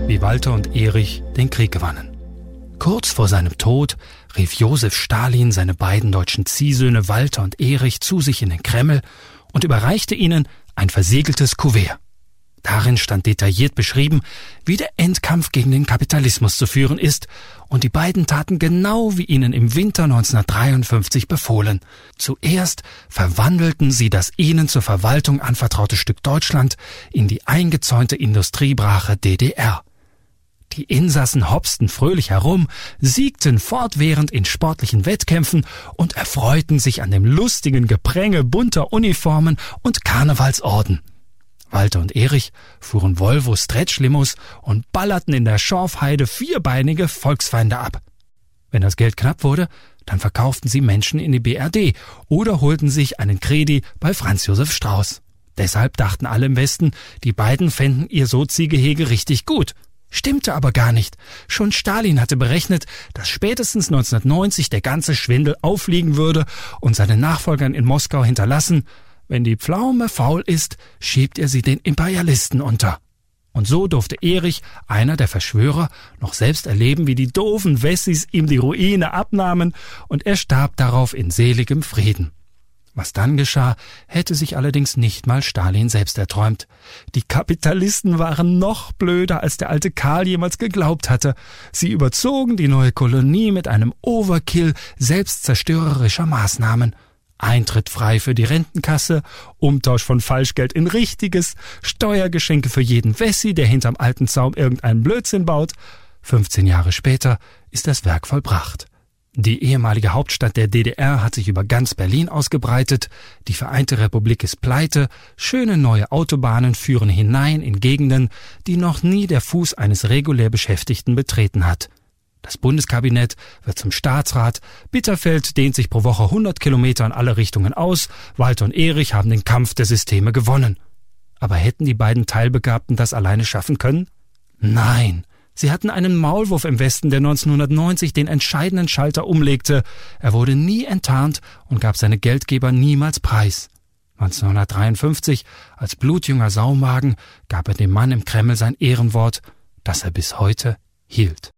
wie Walter und Erich den Krieg gewannen. Kurz vor seinem Tod rief Josef Stalin seine beiden deutschen Ziehsöhne Walter und Erich zu sich in den Kreml und überreichte ihnen ein versiegeltes Kuvert. Darin stand detailliert beschrieben, wie der Endkampf gegen den Kapitalismus zu führen ist, und die beiden taten genau wie ihnen im Winter 1953 befohlen. Zuerst verwandelten sie das ihnen zur Verwaltung anvertraute Stück Deutschland in die eingezäunte Industriebrache DDR. Die Insassen hopsten fröhlich herum, siegten fortwährend in sportlichen Wettkämpfen und erfreuten sich an dem lustigen Gepränge bunter Uniformen und Karnevalsorden. Walter und Erich fuhren Volvo-Stretch-Limous und ballerten in der Schorfheide vierbeinige Volksfeinde ab. Wenn das Geld knapp wurde, dann verkauften sie Menschen in die BRD oder holten sich einen Kredi bei Franz Josef Strauß. Deshalb dachten alle im Westen, die beiden fänden ihr Sozi-Gehege richtig gut. Stimmte aber gar nicht. Schon Stalin hatte berechnet, dass spätestens 1990 der ganze Schwindel aufliegen würde und seinen Nachfolgern in Moskau hinterlassen: Wenn die Pflaume faul ist, schiebt er sie den Imperialisten unter. Und so durfte Erich, einer der Verschwörer, noch selbst erleben, wie die doofen Wessis ihm die Ruine abnahmen, und er starb darauf in seligem Frieden. Was dann geschah, hätte sich allerdings nicht mal Stalin selbst erträumt. Die Kapitalisten waren noch blöder, als der alte Karl jemals geglaubt hatte. Sie überzogen die neue Kolonie mit einem Overkill selbstzerstörerischer Maßnahmen. Eintritt frei für die Rentenkasse, Umtausch von Falschgeld in richtiges, Steuergeschenke für jeden Wessi, der hinterm alten Zaum irgendeinen Blödsinn baut. 15 Jahre später ist das Werk vollbracht. Die ehemalige Hauptstadt der DDR hat sich über ganz Berlin ausgebreitet, die Vereinte Republik ist pleite, schöne neue Autobahnen führen hinein in Gegenden, die noch nie der Fuß eines regulär Beschäftigten betreten hat. Das Bundeskabinett wird zum Staatsrat, Bitterfeld dehnt sich pro Woche 100 Kilometer in alle Richtungen aus, Walter und Erich haben den Kampf der Systeme gewonnen. Aber hätten die beiden Teilbegabten das alleine schaffen können? Nein. Sie hatten einen Maulwurf im Westen, der 1990 den entscheidenden Schalter umlegte. Er wurde nie enttarnt und gab seine Geldgeber niemals preis. 1953, als blutjunger Saumagen, gab er dem Mann im Kreml sein Ehrenwort, das er bis heute hielt.